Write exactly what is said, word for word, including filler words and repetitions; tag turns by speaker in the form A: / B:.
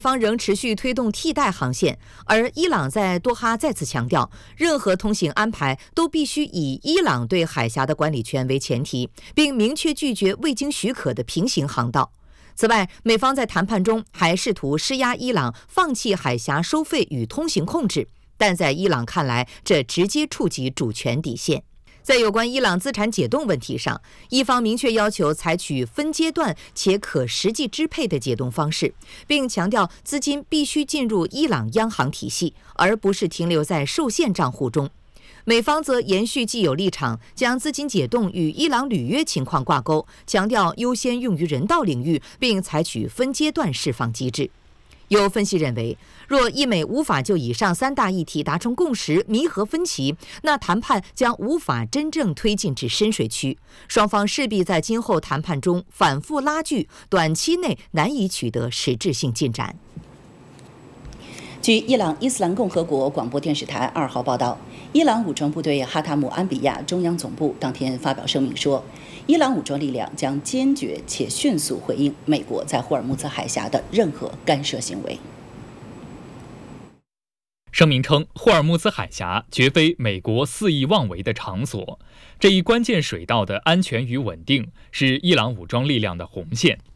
A: 方仍持续推动替代航线，而伊朗在多哈再次强调，任何通行安排都必须以伊朗对海峡的管理权为前提，并明确拒绝未经许可的平行航道。此外，美方在谈判中还试图施压伊朗放弃海峡收费与通行控制，但在伊朗看来，这直接触及主权底线。在有关伊朗资产解冻问题上，伊方明确要求采取分阶段且可实际支配的解冻方式，并强调资金必须进入伊朗央行体系，而不是停留在受限账户中。美方则延续既有立场，将资金解冻与伊朗履约情况挂钩，强调优先用于人道领域，并采取分阶段释放机制。有分析认为，若伊美无法就以上三大议题达成共识，弥合分歧，那谈判将无法真正推进至深水区，双方势必在今后谈判中反复拉锯，短期内难以取得实质性进展。
B: 据伊朗伊斯兰共和国广播电视台二号报道，伊朗武装部队哈塔姆安比亚中央总部当天发表声明说，伊朗武装力量将坚决且迅速回应美国在霍尔木兹海峡的任何干涉行为。
C: 声明称，霍尔木兹海峡绝非美国肆意妄为的场所，这一关键水道的安全与稳定是伊朗武装力量的红线。